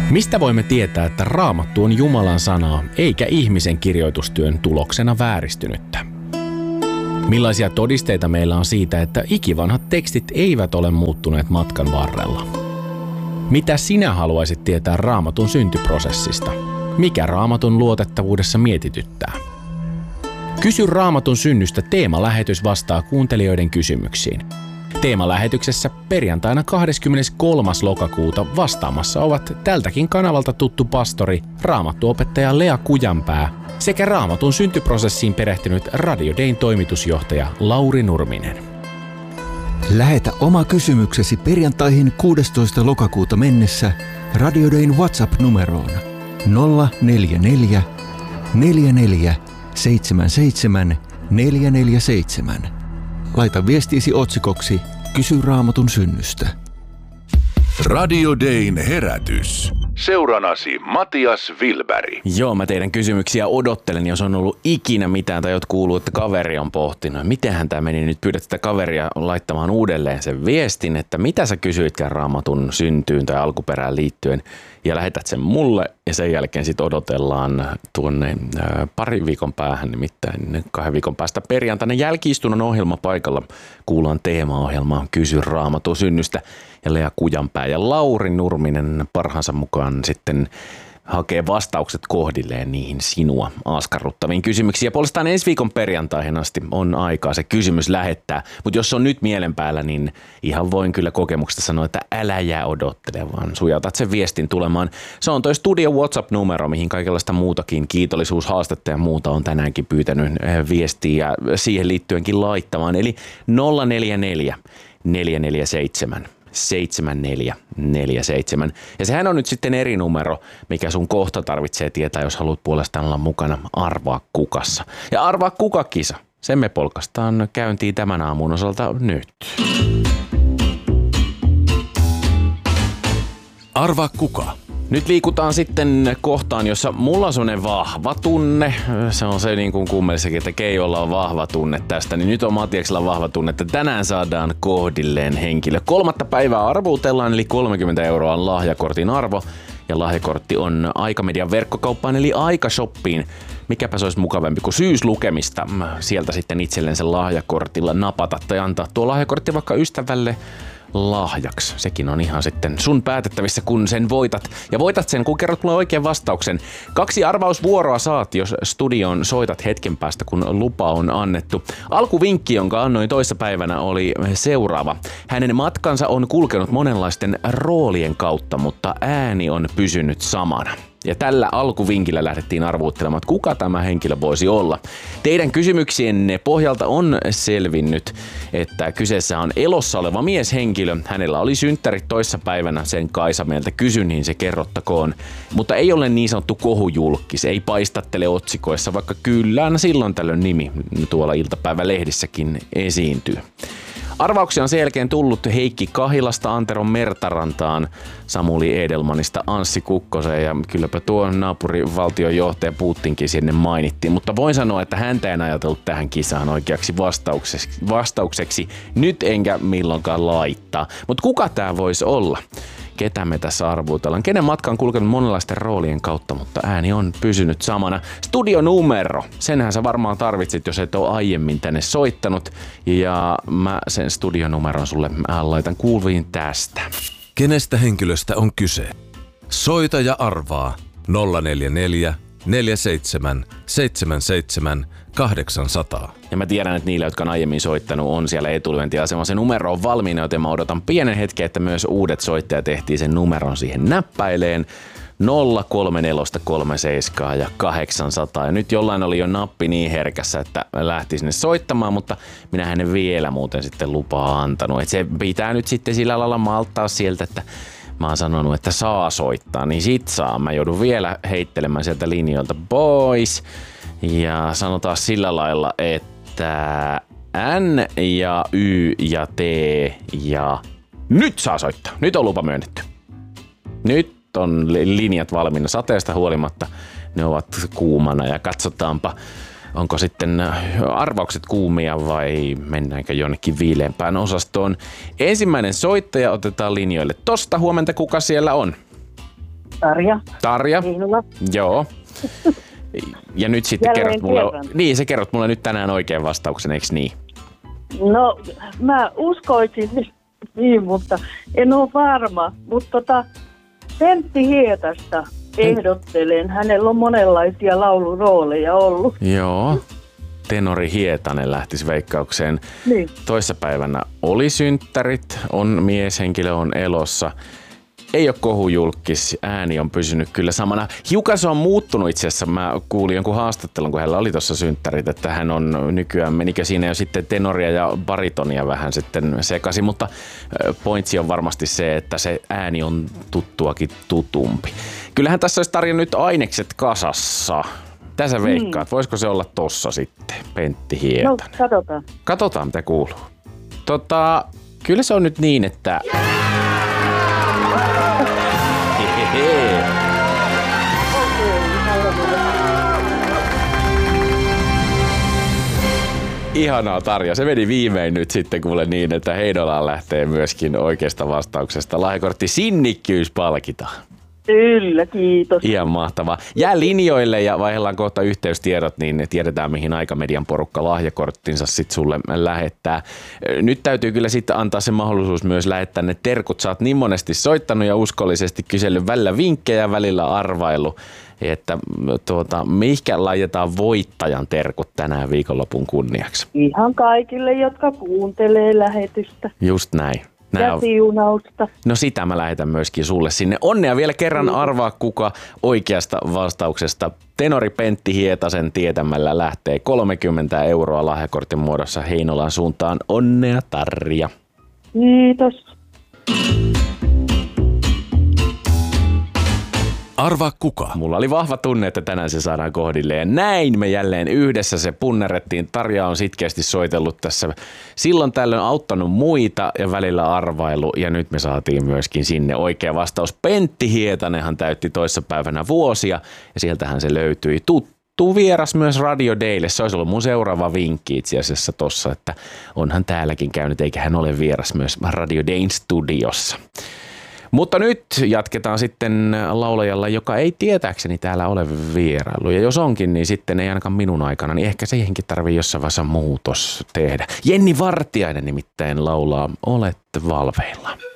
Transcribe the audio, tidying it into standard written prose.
Mistä voimme tietää, että Raamattu on Jumalan sanaa eikä ihmisen kirjoitustyön tuloksena vääristynyttä? Millaisia todisteita meillä on siitä, että ikivanhat tekstit eivät ole muuttuneet matkan varrella? Mitä sinä haluaisit tietää Raamatun syntyprosessista? Mikä Raamatun luotettavuudessa mietityttää? Kysy Raamatun synnystä -teemalähetys vastaa kuuntelijoiden kysymyksiin. Teemalähetyksessä perjantaina 23. lokakuuta vastaamassa ovat tältäkin kanavalta tuttu pastori, raamattuopettaja Lea Kujanpää sekä Raamatun syntyprosessiin perehtynyt Radio Dayn toimitusjohtaja Lauri Nurminen. Lähetä oma kysymyksesi perjantaihin 16. lokakuuta mennessä Radio Dayn WhatsApp-numeroon 044 44 77 447. Laita viestiisi otsikoksi Kysy Raamatun synnystä. Radio Dayn herätys. Seuranasi Matias Wilberg. Joo, mä teidän kysymyksiä odottelen, jos on ollut ikinä mitään tai jotkut kuuluu, että kaveri on pohtinut. Mitenhän tämä meni? Nyt pyydät sitä kaveria laittamaan uudelleen sen viestin, että mitä sä kysyitkään Raamatun syntyyn tai alkuperään liittyen. Ja lähetät sen mulle ja sen jälkeen sitten odotellaan tuonne parin viikon päähän, nimittäin 2 viikon päästä perjantaina jälki-istunnon ohjelma paikalla. Kuullaan teemaohjelmaa Kysy Raamatun synnystä ja Lea Kujanpää ja Lauri Nurminen parhaansa mukaan sitten hakee vastaukset kohdilleen niihin sinua askarruttaviin kysymyksiin. Ja puolestaan ensi viikon perjantaihin asti on aikaa se kysymys lähettää. Mutta jos se on nyt mielen päällä, niin ihan voin kyllä kokemuksesta sanoa, että älä jää odottelemaan, vaan sujautat sen viestin tulemaan. Se on toi Studio WhatsApp-numero, mihin kaikenlaista muutakin kiitollisuushaastetta ja muuta on tänäänkin pyytänyt viestiä ja siihen liittyenkin laittamaan. Eli 044 447 7447. Ja sehän on nyt sitten eri numero, mikä sun kohta tarvitsee tietää, jos haluat puolestaan olla mukana Arvaa kukassa. Ja Arvaa kuka-kisa, sen me polkastaan käyntiin tämän aamun osalta nyt. Arvaa kuka. Nyt liikutaan sitten kohtaan, jossa mulla on sellainen vahva tunne. Se on se niin kuin kummelissakin, että Keijolla on vahva tunne tästä. Niin nyt on Matiaksella vahva tunne, että tänään saadaan kohdilleen henkilö. 3. päivää arvuutellaan, eli 30 € on lahjakortin arvo. Ja lahjakortti on Aikamedian verkkokauppaan, eli Aikashoppiin. Mikäpä se olisi mukavampi kuin syyslukemista. Sieltä sitten itsellensä lahjakortilla napata tai antaa tuo lahjakortti vaikka ystävälle lahjaksi. Sekin on ihan sitten sun päätettävissä, kun sen voitat. Ja voitat sen, kun kerrot mulle oikean vastauksen. 2 arvausvuoroa saat, jos studioon soitat hetken päästä, kun lupa on annettu. Alkuvinkki, jonka annoin toissapäivänä, oli seuraava. Hänen matkansa on kulkenut monenlaisten roolien kautta, mutta ääni on pysynyt samana. Ja tällä alkuvinkillä lähdettiin arvuuttelemaan, että kuka tämä henkilö voisi olla. Teidän kysymyksienne pohjalta on selvinnyt, että kyseessä on elossa oleva mieshenkilö. Hänellä oli synttärit toissapäivänä, sen Kaisa meiltä kysyi, niin se kerrottakoon. Mutta ei ole niin sanottu kohujulkis, ei paistattele otsikoissa, vaikka kyllä silloin tällöin nimi tuolla iltapäivälehdissäkin esiintyy. Arvauksia on sen jälkeen tullut Heikki Kahilasta Antero Mertarantaan, Samuli Edelmanista Anssi Kukkoseen ja kylläpä tuo naapurivaltionjohtaja Putinkin sinne mainittiin. Mutta voin sanoa, että häntä en ajatellut tähän kisaan oikeaksi vastaukseksi nyt enkä milloinkaan laittaa. Mutta kuka tää voisi olla? Ketä me tässä arvuutellaan? Kenen matka on kulkenut monenlaisten roolien kautta, mutta ääni on pysynyt samana. Studionumero. Senhän sä varmaan tarvitsit, jos et ole aiemmin tänne soittanut. Ja mä sen studionumeron sulle laitan kuuluviin tästä. Kenestä henkilöstä on kyse? Soita ja arvaa 044 47 77 800. Ja mä tiedän, että niillä, jotka on aiemmin soittanut, on siellä etulyöntiasema. Se numero on valmiina, joten mä odotan pienen hetken, että myös uudet soittajat ehtii sen numeron siihen näppäileen. 03437 ja 800. Ja nyt jollain oli jo nappi niin herkässä, että lähti sinne soittamaan, mutta minä en vielä muuten sitten lupaa antanut. Et se pitää nyt sitten sillä lailla malttaa sieltä, että mä oon sanonut, että saa soittaa, niin sit saa. Mä joudun vielä heittelemään sieltä linjoilta pois. Ja sanotaan sillä lailla, että N ja Y ja T ja nyt saa soittaa. Nyt on lupa myönnetty. Nyt on linjat valmiina sateesta huolimatta. Ne ovat kuumana ja katsotaanpa, onko sitten arvaukset kuumia vai mennäänkö jonnekin viileämpään osastoon. Ensimmäinen soittaja otetaan linjoille tosta. Huomenta, kuka siellä on? Tarja. Heinola. Joo. Ja nyt sitten Jälleen kerrot mulle, kerran. niin sä kerrot mulle nyt tänään oikean vastauksen, eikö niin? No, mä uskoisin niin, mutta en ole varma. Mutta Pentti Hietasta ehdottelen. Hänellä on monenlaisia laulurooleja ollut. Joo. Tenori Hietanen lähtisi veikkaukseen. Niin. Toissapäivänä oli synttärit, on mieshenkilö, on elossa. Ei ole kohujulkis, ääni on pysynyt kyllä samana. Hiukan se on muuttunut itse asiassa. Mä kuulin jonkun haastattelun, kun hänellä oli tuossa synttärit, että hän on nykyään, menikö siinä jo sitten tenoria ja baritonia vähän sitten sekaisin, mutta pointsi on varmasti se, että se ääni on tuttuakin tutumpi. Kyllähän tässä olisi tarjonnut ainekset kasassa. Tässä veikkaat, voisiko se olla tossa sitten, Pentti Hietanen? No, katsotaan. Katsotaan, mitä kuuluu. Kyllä se on nyt niin, että... Hehehe. Ihanaa, Tarja. Se meni viimein nyt sitten kuule niin, että Heinolaan lähtee myöskin oikeasta vastauksesta. Lahjakortti sinnikkyys palkitaan. Kyllä, kiitos. Ihan mahtavaa. Jää linjoille ja vaihdellaan kohta yhteystiedot, niin tiedetään mihin Aikamedian porukka lahjakorttinsa sitten sulle lähettää. Nyt täytyy kyllä sitten antaa se mahdollisuus myös lähettää ne terkut. Sä oot niin monesti soittanut ja uskollisesti kysellyt välillä vinkkejä, välillä arvailu, että mihinkä laitetaan voittajan terkut tänään viikonlopun kunniaksi. Ihan kaikille, jotka kuuntelee lähetystä. Just näin. Ja siunausta. No sitä mä lähetän myöskin sulle sinne. Onnea vielä kerran, arvaa kuka oikeasta vastauksesta. Tenori Pentti Hietasen tietämällä lähtee 30 € lahjakortin muodossa Heinolan suuntaan. Onnea, Tarja. Kiitos. Arvaa kuka. Mulla oli vahva tunne, että tänään se saadaan kohdille ja näin me jälleen yhdessä se punnerrettiin. Tarja on sitkeästi soitellut tässä silloin tällöin auttanut muita ja välillä arvailu ja nyt me saatiin myöskin sinne oikea vastaus. Pentti Hietanenhan täytti toissapäivänä vuosia ja sieltähän se löytyi tuttu vieras myös Radio Daylle. Se olisi ollut mun seuraava vinkki itse asiassa tossa, että onhan täälläkin käynyt eikä hän ole vieras myös Radio Dayn studiossa. Mutta nyt jatketaan sitten laulajalla, joka ei tietääkseni täällä ole vierailu. Ja jos onkin, niin sitten ei ainakaan minun aikana, niin ehkä siihenkin tarvii jossain vaiheessa muutos tehdä. Jenni Vartiainen nimittäin laulaa Olet valveilla.